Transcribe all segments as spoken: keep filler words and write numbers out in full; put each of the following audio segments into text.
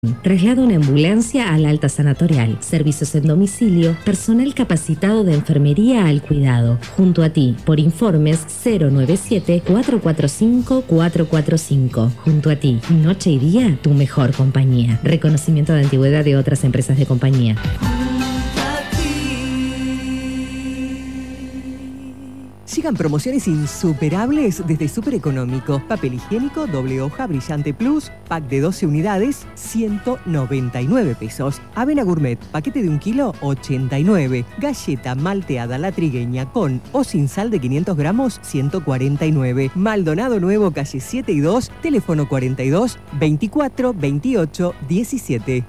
Traslado en ambulancia al alta sanatorial, servicios en domicilio, personal capacitado de enfermería al cuidado. Junto a ti, por informes cero nueve siete, cuatro cuatro cinco, cuatro cuatro cinco. Junto a ti, noche y día, tu mejor compañía. Reconocimiento de antigüedad de otras empresas de compañía. Llegan promociones insuperables desde Súper Económico. Papel higiénico, doble hoja, brillante plus, pack de doce unidades, ciento noventa y nueve pesos. Avena Gourmet, paquete de un kilo, ochenta y nueve. Galleta malteada la trigueña con o sin sal de quinientos gramos, ciento cuarenta y nueve. Maldonado Nuevo, calle siete y dos, teléfono cuarenta y dos, veinticuatro, veintiocho, diecisiete.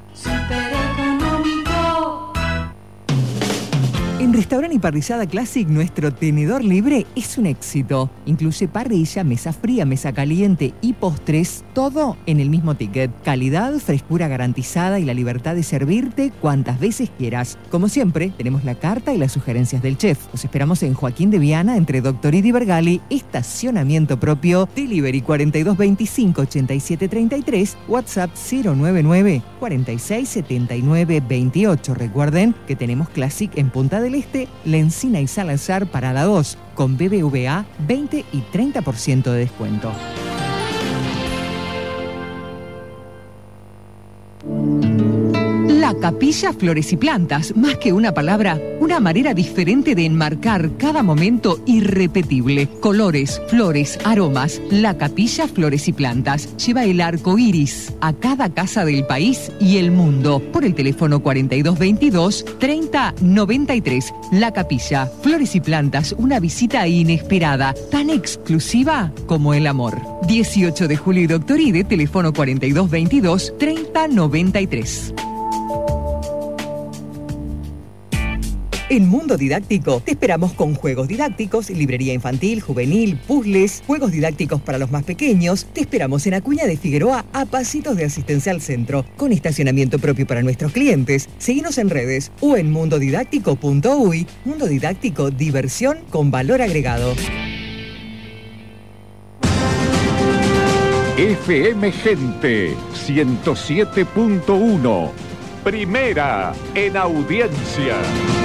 En Restaurante y Parrillada Classic, nuestro tenedor libre es un éxito. Incluye parrilla, mesa fría, mesa caliente y postres, todo en el mismo ticket. Calidad, frescura garantizada y la libertad de servirte cuantas veces quieras. Como siempre, tenemos la carta y las sugerencias del chef. Los esperamos en Joaquín de Viana, entre Doctor y Vergali, estacionamiento propio, delivery cuarenta y dos veinticinco, ochenta y siete treinta y tres, WhatsApp cero nueve nueve, cuarenta y seis, setenta y nueve, veintiocho. Recuerden que tenemos Classic en Punta del Este, La Encina y Salazar Parada dos, con B B V A veinte y treinta por ciento de descuento. La Capilla Flores y Plantas, más que una palabra, una manera diferente de enmarcar cada momento irrepetible. Colores, flores, aromas. La Capilla Flores y Plantas lleva el arco iris a cada casa del país y el mundo. Por el teléfono cuarenta y dos veintidós, treinta noventa y tres. La Capilla Flores y Plantas, una visita inesperada, tan exclusiva como el amor. dieciocho de julio y Doctor Ide, teléfono cuarenta y dos veintidós, treinta noventa y tres. En Mundo Didáctico te esperamos con juegos didácticos, librería infantil, juvenil, puzzles, juegos didácticos para los más pequeños. Te esperamos en Acuña de Figueroa, a pasitos de Asistencia al Centro, con estacionamiento propio para nuestros clientes. Seguinos en redes o en mundodidáctico punto uy. Mundo Didáctico, diversión con valor agregado. F M Gente ciento siete punto uno, primera en audiencia.